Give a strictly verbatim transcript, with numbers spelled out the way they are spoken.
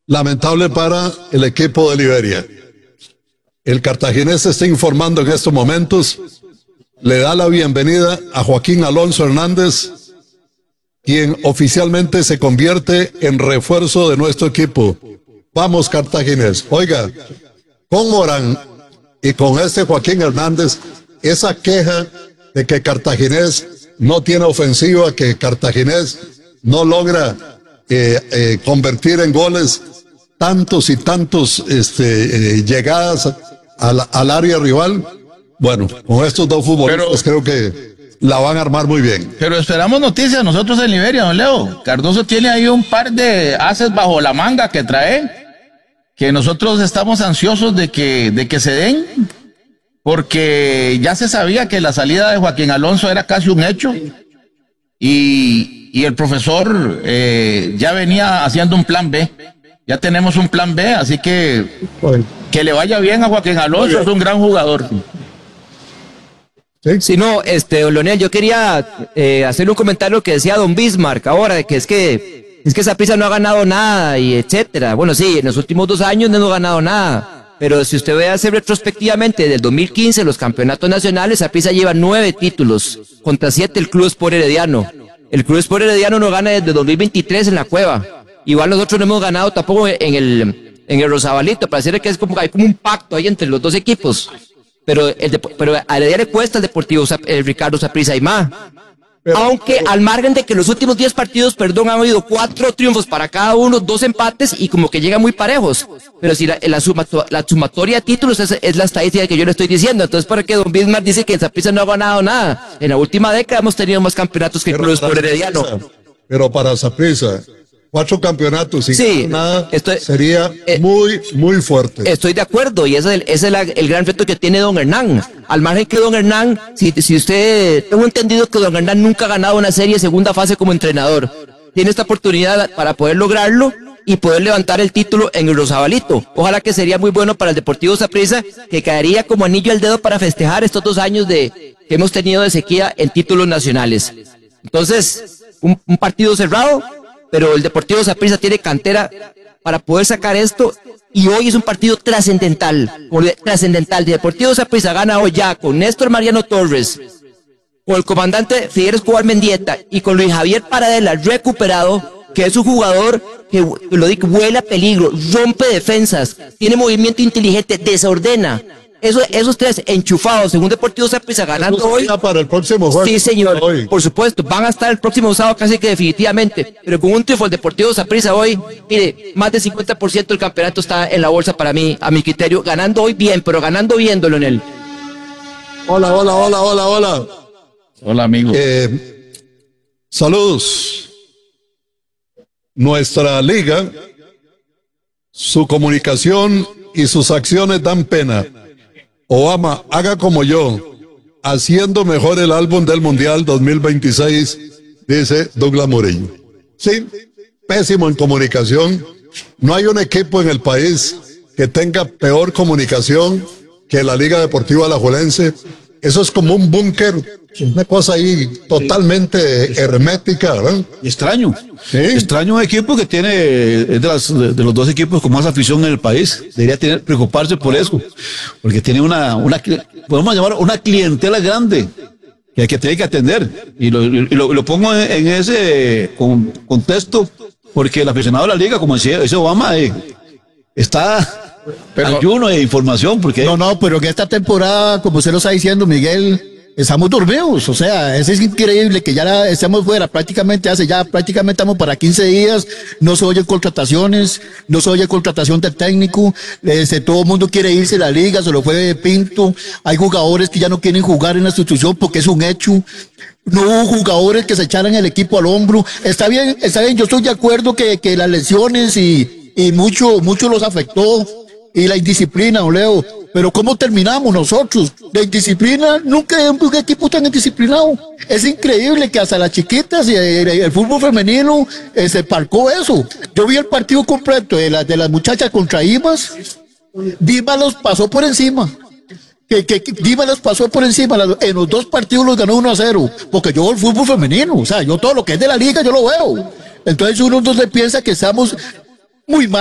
lamentable para el equipo de Liberia. El cartaginés se está informando en estos momentos, le da la bienvenida a Joaquín Alonso Hernández, quien oficialmente se convierte en refuerzo de nuestro equipo. Vamos, cartaginés. Oiga, con Morán y con este Joaquín Hernández, esa queja de que Cartaginés no tiene ofensiva, que Cartaginés no logra eh, eh, convertir en goles tantos y tantos este, eh, llegadas al, al área rival. Bueno, con estos dos futbolistas creo que la van a armar muy bien. Pero esperamos noticias nosotros en Liberia, don Leo. Cardoso tiene ahí un par de ases bajo la manga que trae, que nosotros estamos ansiosos de que, de que se den, porque ya se sabía que la salida de Joaquín Alonso era casi un hecho, y, y el profesor eh, ya venía haciendo un plan B. Ya tenemos un plan B, así que que le vaya bien a Joaquín Alonso, es un gran jugador. Sí, no, este, don Leonel, yo quería eh, hacerle un comentario que decía don Bismarck ahora, de que es que es que Saprissa no ha ganado nada y etcétera. Bueno, sí, en los últimos dos años no ha ganado nada, pero si usted ve a hacer retrospectivamente del dos mil quince los campeonatos nacionales, Saprissa lleva nueve títulos contra siete el Club Sport Herediano. El Club Sport Herediano no gana desde dos mil veintitrés en la Cueva. Igual nosotros no hemos ganado tampoco en el en el Rosabalito, parece que es como hay como un pacto ahí entre los dos equipos. Pero, el, pero a Heredia le cuesta el Deportivo el Ricardo Saprissa y más. Aunque al margen de que los últimos diez partidos, perdón, han habido cuatro triunfos para cada uno, dos empates y como que llegan muy parejos. Pero si la, la, sumato, la sumatoria de títulos es, es la estadística que yo le estoy diciendo. Entonces, ¿para qué don Bismarck dice que el Saprissa no ha ganado nada? En la última década hemos tenido más campeonatos que el Club Sport Herediano. Pero para Saprissa, cuatro campeonatos y sí, nada estoy, sería eh, muy, muy fuerte. Estoy de acuerdo y ese es, el, ese es la, el gran reto que tiene don Hernán. Al margen que don Hernán, si, si usted, tengo entendido que don Hernán nunca ha ganado una serie de segunda fase como entrenador. Tiene esta oportunidad para poder lograrlo y poder levantar el título en el Rosabalito. Ojalá que sería muy bueno para el Deportivo Saprissa, que caería como anillo al dedo para festejar estos dos años de que hemos tenido de sequía en títulos nacionales. Entonces, un, un partido cerrado, pero el Deportivo Saprissa tiene cantera para poder sacar esto y hoy es un partido trascendental, trascendental. El Deportivo Saprissa gana hoy ya con Néstor Mariano Torres, con el comandante Figueres Escobar Mendieta y con Luis Javier Paradela recuperado, que es un jugador que, lo digo, huele a peligro, rompe defensas, tiene movimiento inteligente, desordena. Eso, esos tres enchufados, según Deportivo Saprissa, ganando hoy. Para el próximo juego. Sí, señor. Hoy. Por supuesto, van a estar el próximo sábado casi que definitivamente. Pero con un triunfo del Deportivo Saprissa hoy, mire, más del cincuenta por ciento del campeonato está en la bolsa para mí, a mi criterio. Ganando hoy bien, pero ganando bien, don Leonel. Hola, hola, hola, hola, hola. Hola, amigo. Eh, saludos. Nuestra liga, su comunicación y sus acciones dan pena. Obama, haga como yo, haciendo mejor el álbum del Mundial dos mil veintiséis, dice Douglas Murillo. Sí, pésimo en comunicación. No hay un equipo en el país que tenga peor comunicación que la Liga Deportiva Alajuelense. Eso es como un búnker, una cosa ahí totalmente hermética, ¿verdad? Extraño. ¿Sí? Extraño un equipo que tiene, es de, las, de, de los dos equipos con más afición en el país. Debería tener, preocuparse por eso. Porque tiene una, una, podemos llamar una clientela grande que hay que tener que atender. Y lo, y lo, lo pongo en, en ese con, contexto, porque el aficionado de la liga, como decía, ese Obama, eh, está... Pero, ayuno de información, porque... No, no, pero que esta temporada, como usted lo está diciendo, Miguel, estamos dormidos, o sea, eso es increíble que ya estemos fuera, prácticamente hace ya, prácticamente estamos para quince días, no se oyen contrataciones, no se oye contratación del técnico, este, todo el mundo quiere irse a la liga, se lo fue de Pinto, hay jugadores que ya no quieren jugar en la institución porque es un hecho. No hubo jugadores que se echaran el equipo al hombro. Está bien, está bien, yo estoy de acuerdo que, que las lesiones y, y mucho, mucho los afectó. Y la indisciplina, Leo, pero ¿cómo terminamos nosotros? La indisciplina, nunca hay un equipo tan indisciplinado. Es increíble que hasta las chiquitas y el, el fútbol femenino eh, se parcó eso. Yo vi el partido completo de, la, de las muchachas contra Dimas, Dimas los pasó por encima. Que, que, que Dimas los pasó por encima, en los dos partidos los ganó uno a cero, porque yo veo el fútbol femenino, o sea, yo todo lo que es de la liga yo lo veo. Entonces uno entonces piensa que estamos muy mal.